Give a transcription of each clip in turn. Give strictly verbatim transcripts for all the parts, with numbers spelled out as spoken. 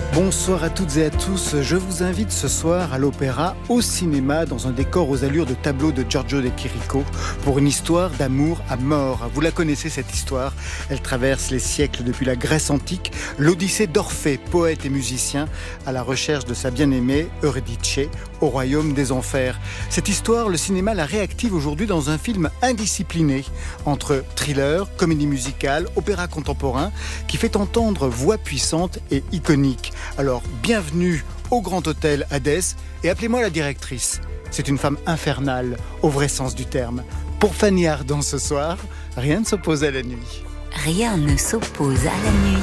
Bonsoir à toutes et à tous, je vous invite ce soir à l'opéra, au cinéma, dans un décor aux allures de tableau de Giorgio de Chirico, pour une histoire d'amour à mort. Vous la connaissez cette histoire, elle traverse les siècles depuis la Grèce antique, l'Odyssée d'Orphée, poète et musicien, à la recherche de sa bien-aimée Eurydice, au royaume des enfers. Cette histoire, le cinéma la réactive aujourd'hui dans un film indiscipliné, entre thriller, comédie musicale, opéra contemporain, qui fait entendre voix puissantes et iconiques. Alors, bienvenue au Grand Hôtel Hadès et appelez-moi la directrice. C'est une femme infernale, au vrai sens du terme. Pour Fanny Ardant ce soir, rien ne s'oppose à la nuit. Rien ne s'oppose à la nuit.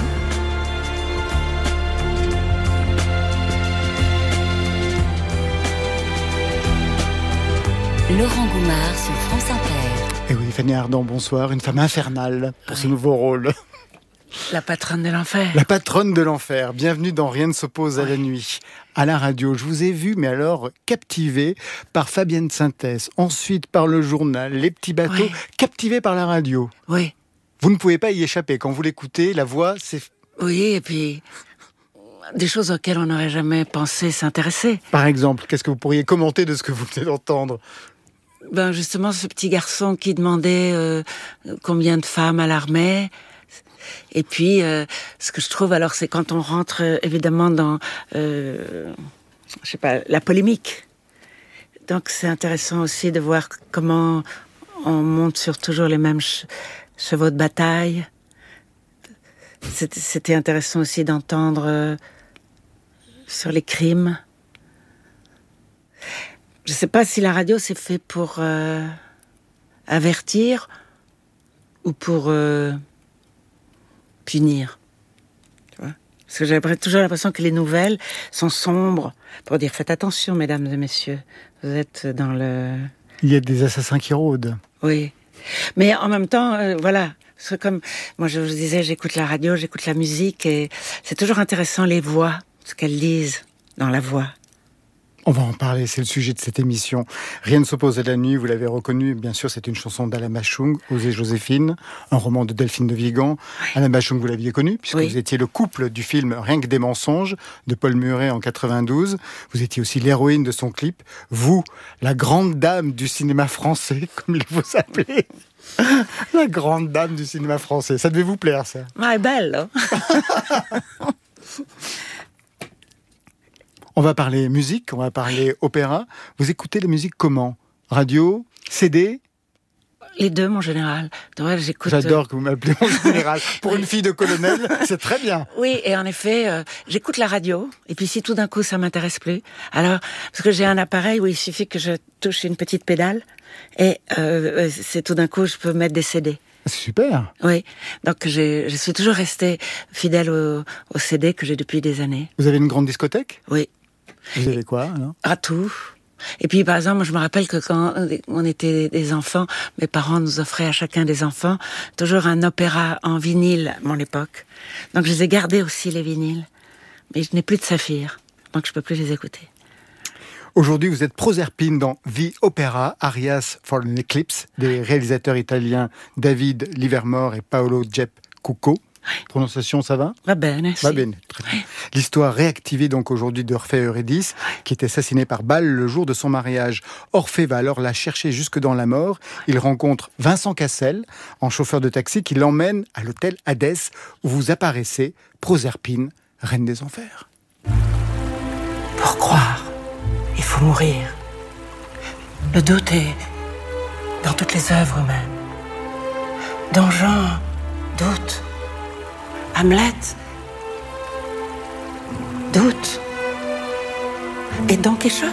Laurent Goumard sur France Inter. Et oui, Fanny Ardant, bonsoir. Une femme infernale pour oui. ce nouveau rôle. La patronne de l'enfer. La patronne de l'enfer. Bienvenue dans Rien ne s'oppose à oui. la nuit. À la radio, je vous ai vu, mais alors captivé par Fabienne Synthèse, ensuite par le journal, les petits bateaux, oui. captivé par la radio. Oui. Vous ne pouvez pas y échapper. Quand vous l'écoutez, la voix, c'est... Oui, et puis des choses auxquelles on n'aurait jamais pensé s'intéresser. Par exemple, qu'est-ce que vous pourriez commenter de ce que vous venez d'entendre ? Ben justement, ce petit garçon qui demandait euh, combien de femmes à l'armée. Et puis, euh, ce que je trouve, alors, c'est quand on rentre, euh, évidemment, dans, euh, je sais pas, la polémique. Donc, c'est intéressant aussi de voir comment on monte sur toujours les mêmes che- chevaux de bataille. C'était, c'était intéressant aussi d'entendre euh, sur les crimes. Je sais pas si la radio, c'est fait pour euh, avertir ou pour... Euh, punir. Tu vois ? Parce que j'ai toujours l'impression que les nouvelles sont sombres pour dire faites attention, mesdames et messieurs, vous êtes dans le... Il y a des assassins qui rôdent. Oui. Mais en même temps, euh, voilà, c'est comme... Moi, je vous disais, j'écoute la radio, j'écoute la musique, et c'est toujours intéressant les voix, ce qu'elles disent dans la voix. On va en parler, c'est le sujet de cette émission. Rien ne s'oppose à la nuit, vous l'avez reconnu, bien sûr, c'est une chanson d'Alain Bachung, Osée Joséphine, un roman de Delphine de Vigan. Oui. Alain Bachung, vous l'aviez connu, puisque oui. vous étiez le couple du film Rien que des mensonges, de Paul Muret en quatre-vingt-douze. Vous étiez aussi l'héroïne de son clip. Vous, la grande dame du cinéma français, comme il vous appelait. La grande dame du cinéma français. Ça devait vous plaire, ça. Ma belle. On va parler musique, on va parler opéra. Vous écoutez la musique comment ? Radio ? C D ? Les deux, mon général. Ouais, j'écoute... J'adore que vous m'appelez mon général. Pour une fille de colonel, c'est très bien. Oui, et en effet, euh, j'écoute la radio. Et puis si tout d'un coup, ça m'intéresse plus. Alors, parce que j'ai un appareil où il suffit que je touche une petite pédale. Et euh, c'est tout d'un coup, je peux mettre des C D. C'est super. Oui, donc j'ai, je suis toujours restée fidèle au, au C D que j'ai depuis des années. Vous avez une grande discothèque ? Oui. Vous avez quoi, alors ? À tout. Et puis, par exemple, je me rappelle que quand on était des enfants, mes parents nous offraient à chacun des enfants toujours un opéra en vinyle, à mon époque. Donc, je les ai gardés aussi, les vinyles. Mais je n'ai plus de saphir, donc je peux plus les écouter. Aujourd'hui, vous êtes Proserpine dans The Opera, Arias for an Eclipse, des réalisateurs italiens David Livermore et Paolo Gep Cucco. Prononciation, ça va ? Va bene, Va bene, très bien. L'histoire réactivée donc aujourd'hui d'Orphée et Eurydice, qui est assassiné par balle le jour de son mariage. Orphée va alors la chercher jusque dans la mort. Il rencontre Vincent Cassel, en chauffeur de taxi, qui l'emmène à l'hôtel Hadès, où vous apparaissez, Proserpine, reine des enfers. Pour croire, il faut mourir. Le doute est dans toutes les œuvres humaines. Don Juan doute. Hamlet doute. Et Don Quichotte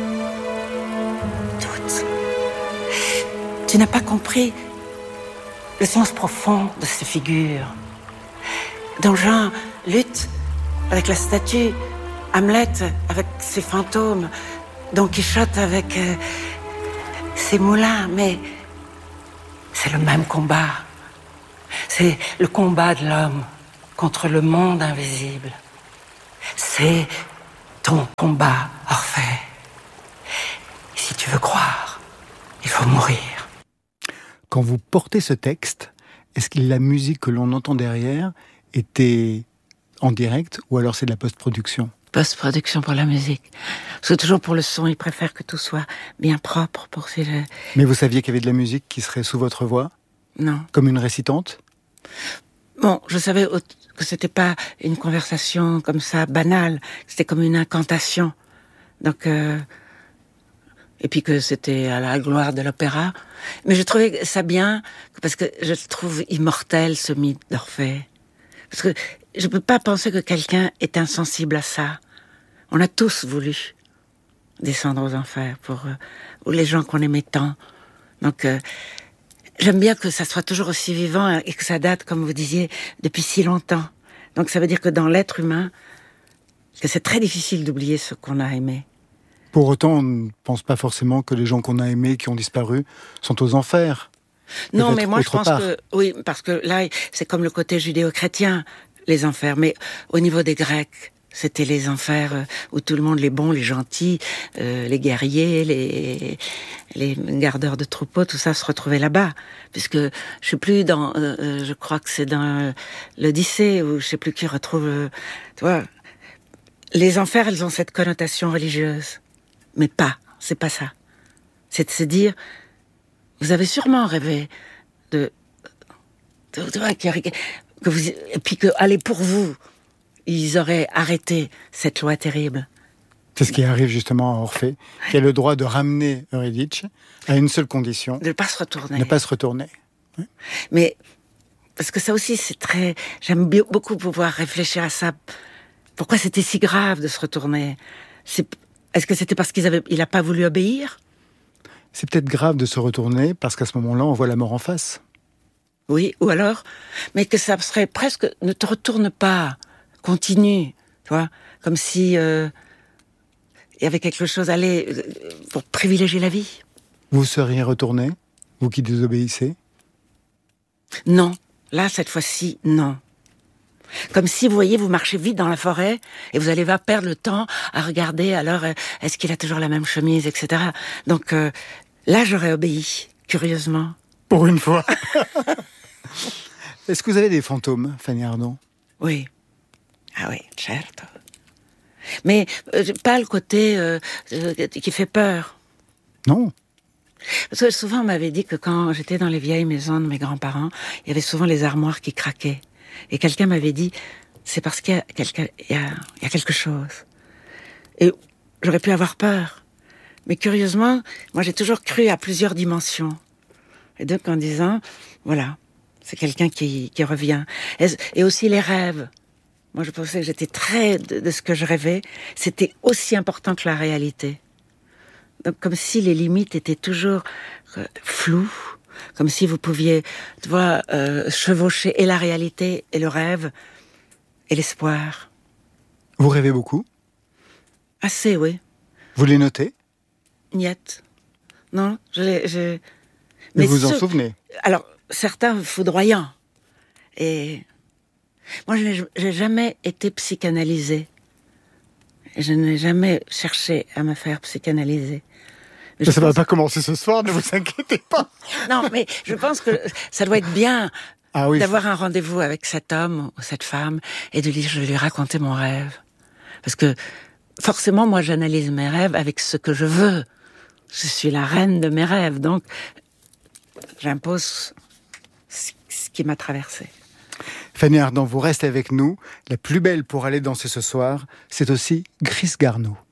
doute. Tu n'as pas compris le sens profond de ces figures. Don Juan lutte avec la statue, Hamlet avec ses fantômes, Don Quichotte avec euh, ses moulins, mais c'est le même combat. C'est le combat de l'homme contre le monde invisible. C'est ton combat, Orphée. Si tu veux croire, il faut mourir. Quand vous portez ce texte, est-ce que la musique que l'on entend derrière était en direct ou alors c'est de la post-production? Post-production pour la musique. Parce que toujours pour le son, ils préfèrent que tout soit bien propre pour ces... Mais vous saviez qu'il y avait de la musique qui serait sous votre voix? Non. Comme une récitante? Bon, je savais que c'était pas une conversation comme ça, banale. C'était comme une incantation. Donc... Euh... Et puis que c'était à la gloire de l'opéra. Mais je trouvais ça bien, parce que je trouve immortel ce mythe d'Orphée. Parce que je peux pas penser que quelqu'un est insensible à ça. On a tous voulu descendre aux enfers pour euh, ou les gens qu'on aimait tant. Donc euh, j'aime bien que ça soit toujours aussi vivant et que ça date, comme vous disiez, depuis si longtemps. Donc ça veut dire que dans l'être humain, que c'est très difficile d'oublier ce qu'on a aimé. Pour autant, on ne pense pas forcément que les gens qu'on a aimés, qui ont disparu, sont aux enfers. Non, mais moi je pense part. que... Oui, parce que là, c'est comme le côté judéo-chrétien, les enfers. Mais au niveau des Grecs, c'était les enfers où tout le monde, les bons, les gentils, euh, les guerriers, les, les gardeurs de troupeaux, tout ça se retrouvait là-bas. Puisque je sais plus dans... Euh, je crois que c'est dans l'Odyssée, où je sais plus qui retrouve... Euh, tu vois, les enfers, elles ont cette connotation religieuse. Mais pas, c'est pas ça. C'est de se dire, vous avez sûrement rêvé de, de, de, de que vous, et puis que, allez, pour vous, ils auraient arrêté cette loi terrible. C'est ce qui arrive justement à Orphée, qui a le droit de ramener Eurydice à une seule condition. De ne pas se retourner. Ne pas se retourner. Oui. Mais, parce que ça aussi, c'est très, j'aime beaucoup pouvoir réfléchir à ça. Pourquoi c'était si grave de se retourner? C'est, Est-ce que c'était parce qu'il avait, il n'a pas voulu obéir? C'est peut-être grave de se retourner parce qu'à ce moment-là, on voit la mort en face. Oui, ou alors, mais que ça serait presque, ne te retourne pas, continue, tu vois, comme si euh, il y avait quelque chose à aller pour privilégier la vie. Vous seriez retourné, vous qui désobéissez? Non, là cette fois-ci, non. Comme si, vous voyez, vous marchez vite dans la forêt et vous allez pas perdre le temps à regarder, alors, est-ce qu'il a toujours la même chemise, et cetera. Donc, euh, là, j'aurais obéi, curieusement. Pour une fois. Est-ce que vous avez des fantômes, Fanny Ardant? Oui. Ah oui, certo. Mais euh, pas le côté euh, euh, qui fait peur. Non. Parce que souvent, on m'avait dit que quand j'étais dans les vieilles maisons de mes grands-parents, il y avait souvent les armoires qui craquaient. Et quelqu'un m'avait dit, c'est parce qu'il y a, quelqu'un, il y a, il y a quelque chose. Et j'aurais pu avoir peur. Mais curieusement, moi j'ai toujours cru à plusieurs dimensions. Et donc en disant, voilà, c'est quelqu'un qui, qui revient. Et, et aussi les rêves. Moi je pensais que j'étais très de, de ce que je rêvais. C'était aussi important que la réalité. Donc comme si les limites étaient toujours euh, floues. Comme si vous pouviez, tu vois, euh, chevaucher et la réalité, et le rêve, et l'espoir. Vous rêvez beaucoup? Assez, oui. Vous les notez? Niet. Non, je les... Je... Mais vous vous en souvenez? Alors, certains foudroyants. Et moi, je n'ai, j'ai jamais été psychanalysée. Je n'ai jamais cherché à me faire psychanalyser. Ça ne va pas commencer ce soir, ne vous inquiétez pas. Non, mais je pense que ça doit être bien ah oui, d'avoir un rendez-vous avec cet homme ou cette femme et de lui, je vais lui raconter mon rêve. Parce que forcément, moi, j'analyse mes rêves avec ce que je veux. Je suis la reine de mes rêves, donc j'impose ce qui m'a traversée. Fanny Ardant, vous restez avec nous. La plus belle pour aller danser ce soir, c'est aussi Gris Garneau.